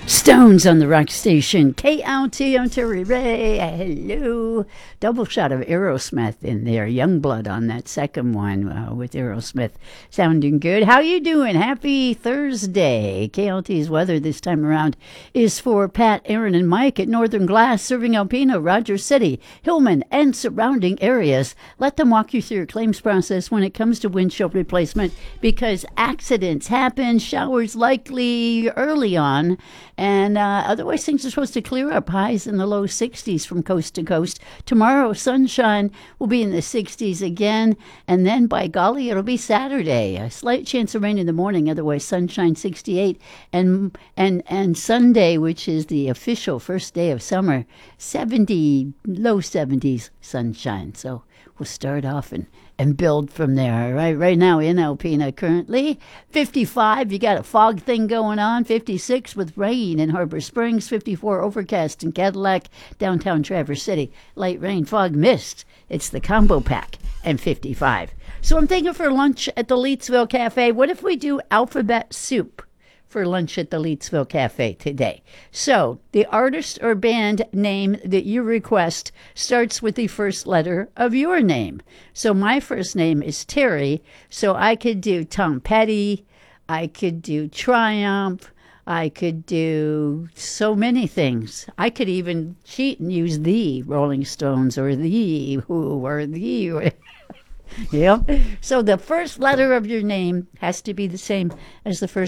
Stones on the rock station. KLT, I'm Terry Ray. Hello. Double shot of Aerosmith in there. Youngblood on that second one with Aerosmith. Sounding good. How you doing? Happy Thursday. KLT's weather this time around is for Pat, Aaron, and Mike at Northern Glass, serving Alpena, Rogers City, Hillman, and surrounding areas. Let them walk you through your claims process when it comes to windshield replacement because accidents happen, showers likely early on, and otherwise, things are supposed to clear up. Highs in the low 60s from coast to coast. Tomorrow, sunshine will be in the 60s again. And then, by golly, it'll be Saturday. A slight chance of rain in the morning. Otherwise, sunshine 68. And Sunday, which is the official first day of summer, 70, low 70s sunshine. So we'll start off and build from there. Right now in Alpena currently 55. You got a fog thing going on. 56 with rain in Harbor Springs. 54 overcast in Cadillac, downtown Traverse City. Light rain, fog, mist. It's the combo pack and 55. So I'm thinking for lunch at the Leetsville Cafe, what if we do alphabet soup for lunch at the Leetsville Cafe today? So the artist or band name that you request starts with the first letter of your name. So my first name is Terry, so I could do Tom Petty, I could do Triumph, I could do so many things. I could even cheat and use the Rolling Stones or the Who or the... Yeah. So the first letter of your name has to be the same as the first